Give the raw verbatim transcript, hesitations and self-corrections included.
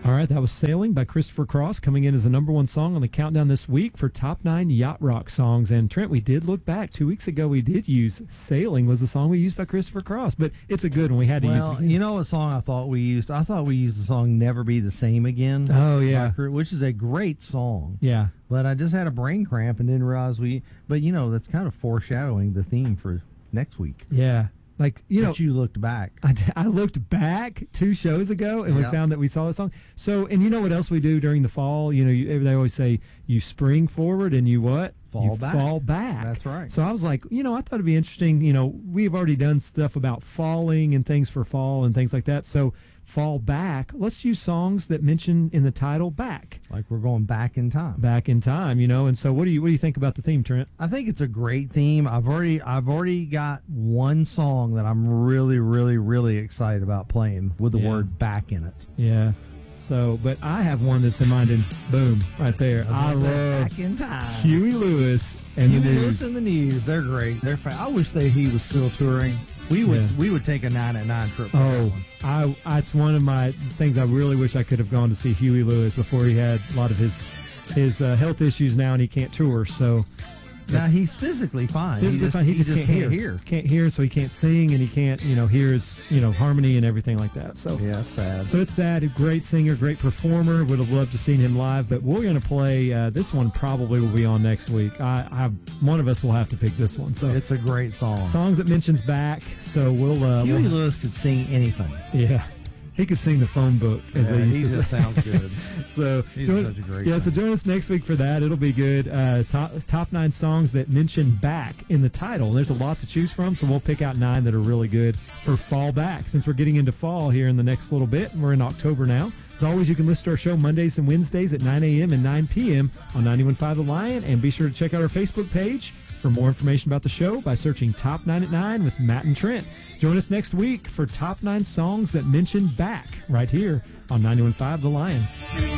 All right, that was Sailing by Christopher Cross, coming in as the number one song on the countdown this week for Top nine Yacht Rock songs. And Trent, we did look back. Two weeks ago, we did use Sailing was the song we used by Christopher Cross, but it's a good one. We had to well, use it. You know what song I thought we used? I thought we used the song Never Be the Same Again. Oh, yeah. by, which is a great song. Yeah. But I just had a brain cramp and didn't realize we, but you know, that's kind of foreshadowing the theme for next week. Yeah. Like, you know, but you looked back. I, I looked back two shows ago and Yep. we found that we saw the song. So, and you know what else we do during the fall? You know, you, they always say you spring forward and you what? Fall you back. fall back. That's right. So I was like, you know, I thought it'd be interesting. You know, we've already done stuff about falling and things for fall and things like that. So fall back. Let's use songs that mention in the title back. Like we're going back in time. Back in time, you know. And so what do you what do you think about the theme, Trent? I think it's a great theme. I've already I've already got one song that I'm really, really, really excited about playing with the Yeah. word back in it. Yeah. So, but I have one that's in mind, and boom, right there. I, I was gonna say, love Back in Time. Huey Lewis and Huey the Lewis News. and the News. They're great. They're fa- I wish that he was still touring. We would Yeah. we would take a nine at nine trip. For that Oh, one. I, I it's one of my things. I really wish I could have gone to see Huey Lewis before he had a lot of his his uh, health issues now, and he can't tour. So Now he's physically fine. physically he just, fine, he, just, can't, hear. hear. Can't hear, so he can't sing, and he can't you know hear his you know harmony and everything like that. So Yeah, it's sad. So it's sad. A great singer, great performer. Would have loved to seen him live, but we're going to play uh, this one. Probably will be on next week. I, I one of us will have to pick this one. So It's a great song. songs that mentions back. So we'll. Uh, Huey we'll Lewis could sing anything. yeah, he could sing the phone book as Yeah, they used he to just say. sounds good. So He's join, such a great yeah. So guy. join us next week for that. It'll be good. Uh, top top nine songs that mention back in the title. There's a lot to choose from, so we'll pick out nine that are really good for fall back. Since we're getting into fall here in the next little bit, and we're in October now. As always, you can listen to our show Mondays and Wednesdays at nine a.m. and nine p.m. on ninety-one point five The Lion, and be sure to check out our Facebook page for more information about the show by searching Top nine at nine with Matt and Trent. Join us next week for Top nine Songs That Mention Back right here on ninety-one point five The Lion.